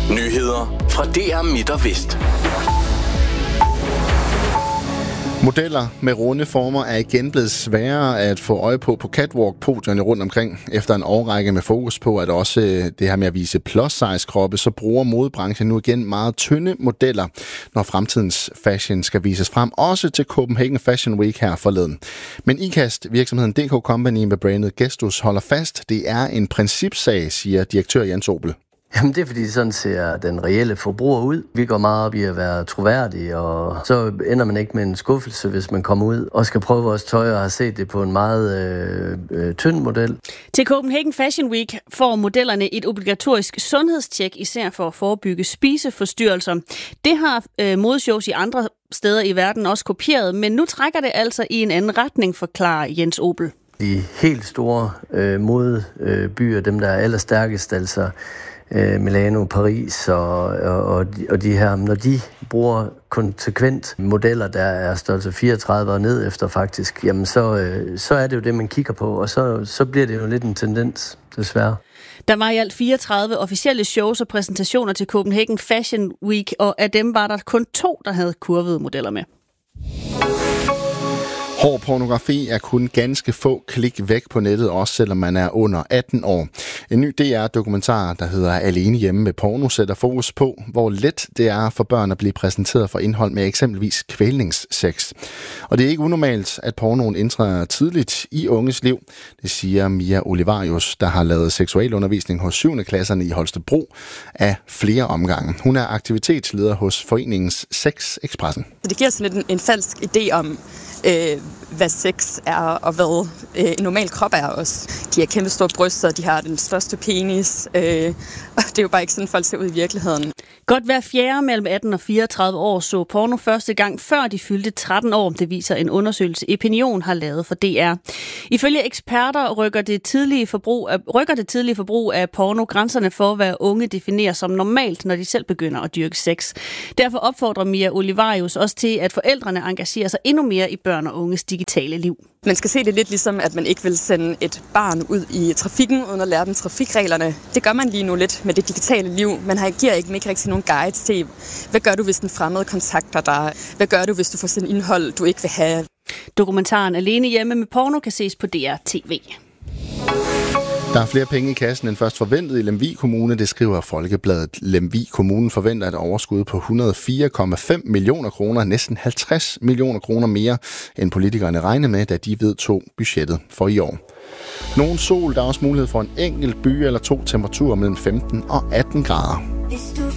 Nyheder fra DR Midt og Vest. Modeller med runde former er igen blevet sværere at få øje på catwalk-podierne rundt omkring. Efter en årrække med fokus på, at også det her med at vise plus-size-kroppe, så bruger modebranchen nu igen meget tynde modeller, når fremtidens fashion skal vises frem, også til Copenhagen Fashion Week her forleden. Men IKAST, virksomheden DK Company med brandet Gestus, holder fast. Det er en principsag, siger direktør Jens Obel. Jamen det er fordi, sådan ser den reelle forbruger ud. Vi går meget op i at være troværdige, og så ender man ikke med en skuffelse, hvis man kommer ud og skal prøve vores tøj og har set det på en meget tynd model. Til Copenhagen Fashion Week får modellerne et obligatorisk sundhedstjek, især for at forebygge spiseforstyrrelser. Det har modeshows i andre steder i verden også kopieret, men nu trækker det altså i en anden retning, forklarer Jens Obel. De helt store modebyer, dem der er allerstærkest, altså Milano, Paris og de her, når de bruger konsekvent modeller, der er størrelse 34 og ned efter faktisk, jamen så er det jo det, man kigger på, og så bliver det jo lidt en tendens, desværre. Der var i alt 34 officielle shows og præsentationer til Copenhagen Fashion Week, og af dem var der kun 2, der havde kurvede modeller med. Hård pornografi er kun ganske få klik væk på nettet, også selvom man er under 18 år. En ny DR-dokumentar, der hedder Alene hjemme med porno, sætter fokus på, hvor let det er for børn at blive præsenteret for indhold med eksempelvis kvælningssex. Og det er ikke unormalt, at pornoen indtræder tidligt i unges liv. Det siger Mia Olivarius, der har lavet seksualundervisning hos 7. klasserne i Holstebro af flere omgange. Hun er aktivitetsleder hos foreningens Sex Expressen. Det giver sådan lidt en falsk idé om, hvad sex er, og hvad en normal krop er også. De har kæmpe store bryster, de har den største penis, og det er jo bare ikke sådan, folk ser ud i virkeligheden. Godt hver fjerde mellem 18 og 34 år så porno første gang, før de fyldte 13 år. Det viser en undersøgelse, Opinion har lavet for DR. Ifølge eksperter rykker det tidlige forbrug af porno grænserne for, hvad unge definerer som normalt, når de selv begynder at dyrke sex. Derfor opfordrer Mia Olivarius også til, at forældrene engagerer sig endnu mere i børn og unges digitale liv. Man skal se det lidt ligesom, at man ikke vil sende et barn ud i trafikken uden at lære dem trafikreglerne. Det gør man lige nu lidt med det digitale liv. Man giver ikke rigtig nogen guides til, hvad gør du, hvis den fremmede kontakter dig? Hvad gør du, hvis du får sådan indhold, du ikke vil have? Dokumentaren Alene hjemme med porno kan ses på DR TV. Der er flere penge i kassen end først forventet i Lemvig Kommune, det skriver Folkebladet. Lemvig Kommune forventer et overskud på 104,5 millioner kroner, næsten 50 millioner kroner mere, end politikerne regnede med, da de vedtog budgettet for i år. Nogen sol, der er også mulighed for en enkelt by eller 2 temperaturer mellem 15 og 18 grader.